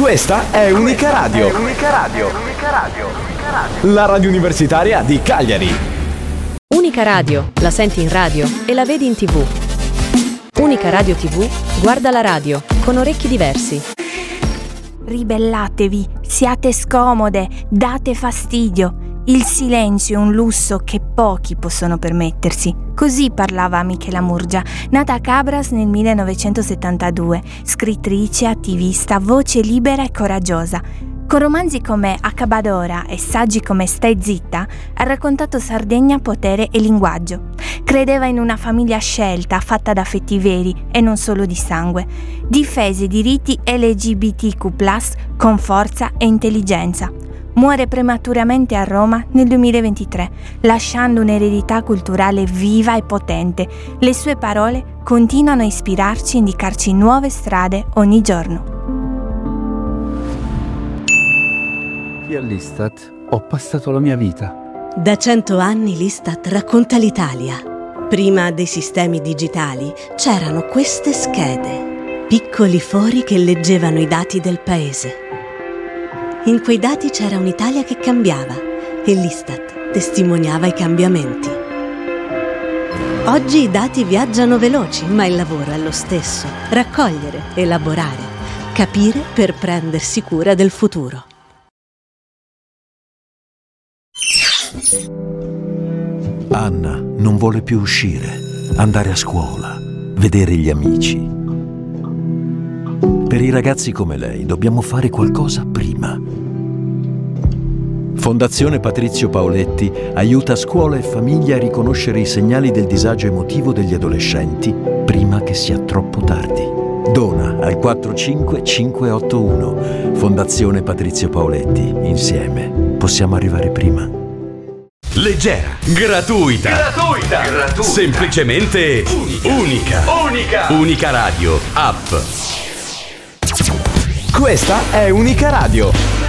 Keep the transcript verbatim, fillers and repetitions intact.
Questa è Unica Radio. È Unica Radio. Unica Radio. Unica Radio. La radio universitaria di Cagliari. Unica Radio, la senti in radio e la vedi in tivù. Unica Radio tivù, guarda la radio, con orecchi diversi. Ribellatevi, siate scomode, date fastidio. Il silenzio è un lusso che pochi possono permettersi. Così parlava Michela Murgia, nata a Cabras nel millenovecentosettantadue, scrittrice, attivista, voce libera e coraggiosa. Con romanzi come Accabadora e saggi come Stai zitta, ha raccontato Sardegna, potere e linguaggio. Credeva in una famiglia scelta, fatta da affetti veri e non solo di sangue. Difese i diritti L G B T Q plus, con forza e intelligenza. Muore prematuramente a Roma nel duemilaventitré, lasciando un'eredità culturale viva e potente. Le sue parole continuano a ispirarci e indicarci nuove strade ogni giorno. Io all'Istat ho passato la mia vita. Da cento anni l'Istat racconta l'Italia. Prima dei sistemi digitali c'erano queste schede, piccoli fori che leggevano i dati del paese. In quei dati c'era un'Italia che cambiava e l'Istat testimoniava i cambiamenti. Oggi i dati viaggiano veloci, ma il lavoro è lo stesso: raccogliere, elaborare, capire per prendersi cura del futuro. Anna non vuole più uscire, andare a scuola, vedere gli amici. Per i ragazzi come lei dobbiamo fare qualcosa prima. Fondazione Patrizio Paoletti aiuta scuola e famiglia a riconoscere i segnali del disagio emotivo degli adolescenti prima che sia troppo tardi. Dona al quattro cinque cinque otto uno. Fondazione Patrizio Paoletti. Insieme possiamo arrivare prima. Leggera, gratuita, Gratuita. Gratuita. semplicemente unica. Unica. Unica. Unica Radio, app. Questa è Unica Radio.